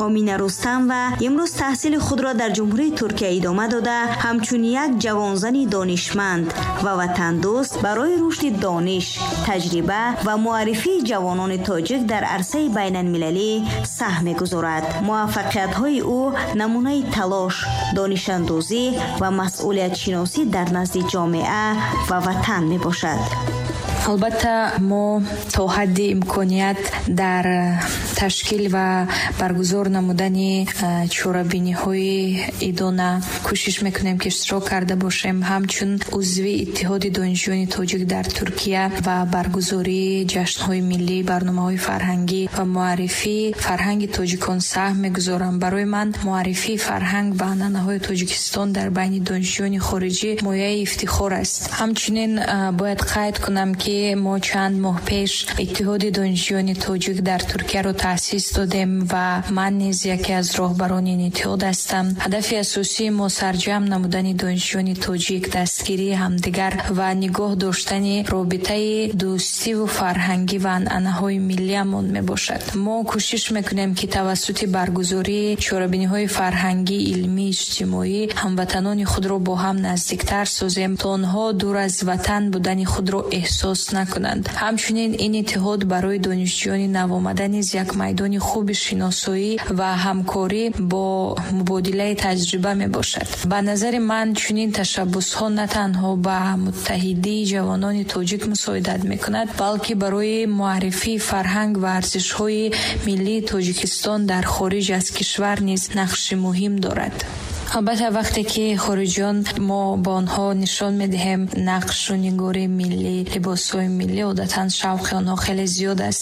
هامینه رستم و امروز تحصیل خود را در جمهوری ترکیه ادامه داده همچون یک جوانزن دانشمند و وطن دوست برای رشد دانش، تجربه و معرفی جوانان تاجیک در عرصه بین المللی سهم می‌گذارد. موفقیت‌های او نمونه تلاش، دانش اندوزی و مسئولیت شناسی در نزد جامعه و وطن میباشد. البته ما تا حد امکانیت در تشکیل و برگزار نمودن چورابینی‌های ایدانه کوشش میکنیم که اشتراک کرده باشیم، همچون عضو اتحاد دانشجویان تاجیک در ترکیه و برگزاری جشن‌های ملی، برنامه‌های فرهنگی و معرفی فرهنگ تاجیکان سهم می‌گذارم. برای من معرفی فرهنگ و عنعنه‌های تاجیکستان در بین دانشجویان خارجی مایه افتخار است. همچنین باید قید کنم که ما چند ماه پیش اتحاد دانشجویان تاجیک در ترکیه را تأسیس دادیم و من نیز یکی از راهبران این اتحاد هستم. هدف اساسی ما سرجم نمودن دانشجویان تاجیک، دستگیری همدیگر و نگاه داشتن رابطه دوستی و فرهنگی و عنعنه‌های ملی‌مان میباشد. ما کوشش میکنیم که توسط برگزاری چورابینی‌های فرهنگی، علمی، اجتماعی هموطنان خود را با هم نزدیکتر سازیم تا آنها دور از وطن بودن خود را احساس نکنند. همچنین این اتحاد برای دانشجویان نوآمده نیز یک میدان خوب شناسایی و همکاری با مبادله تجربه می باشد. به نظر من چنین تشبس‌ها نه تنها به متحدی جوانان تاجیک مساعدت می کند، بلکه برای معرفی فرهنگ و ارزش‌های ملی تاجیکستان در خارج از کشور نیز نقش مهم دارد. البته وقتی که خارجیان ما با آنها نشان میدهیم نقش و نگار ملی، لباس‌های ملی، عادتاً شوق آنها خیلی زیاد است.